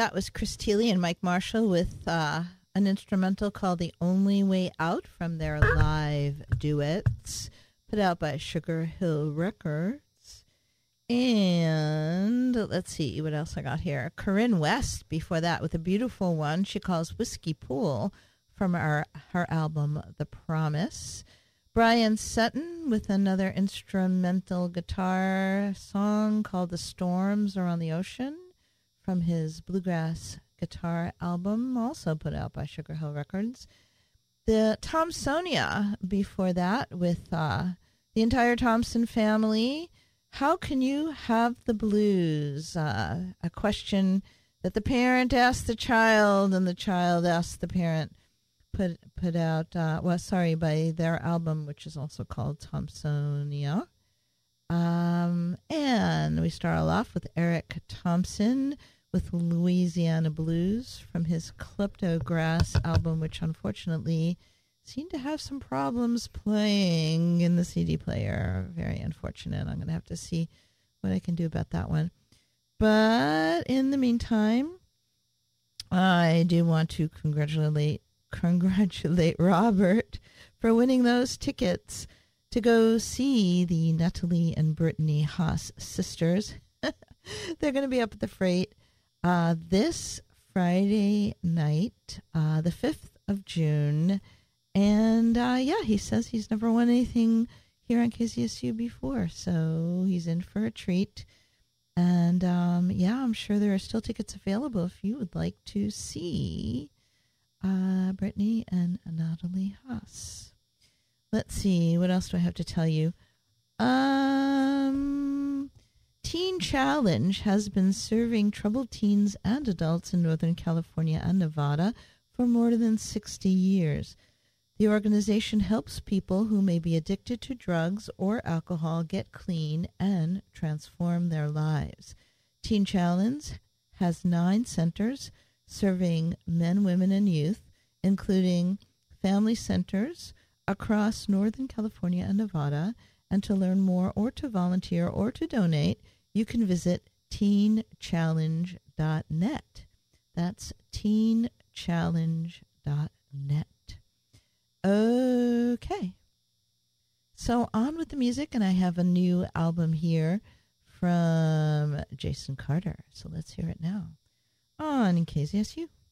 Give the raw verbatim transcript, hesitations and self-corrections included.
that was Chris Thile and Mike Marshall with uh, an instrumental called The Only Way Out from their live duets, put out by Sugar Hill Records. And let's see what else I got here. Corinne West before that with a beautiful one she calls Whiskey Pool from our, her album The Promise. Brian Sutton with another instrumental guitar song called The Storms Are on the Ocean from his bluegrass guitar album, also put out by Sugar Hill Records. The Thompsonia before that with uh, the entire Thompson family. How can you have the blues? Uh, a question that the parent asked the child and the child asked the parent. Put put out, uh, well, sorry, by their album, which is also called Thompsonia. Um, and we start off with Eric Thompson with Louisiana Blues from his Kleptograss album, which unfortunately seemed to have some problems playing in the C D player. Very unfortunate. I'm going to have to see what I can do about that one. But in the meantime, I do want to congratulate congratulate Robert for winning those tickets to go see the Natalie and Brittany Haas sisters. They're going to be up at the Freight uh, this Friday night, uh, the fifth of June. And, uh, yeah, he says he's never won anything here on K Z S U before, so he's in for a treat. And, um, yeah, I'm sure there are still tickets available if you would like to see uh, Brittany and Natalie Haas. Let's see, what else do I have to tell you? Um, Teen Challenge has been serving troubled teens and adults in Northern California and Nevada for more than sixty years. The organization helps people who may be addicted to drugs or alcohol get clean and transform their lives. Teen Challenge has nine centers serving men, women, and youth, including family centers across Northern California and Nevada. And to learn more or to volunteer or to donate, you can visit teen challenge dot net. That's teen challenge dot net. Okay. So on with the music, and I have a new album here from Jason Carter. So let's hear it now on K Z S U.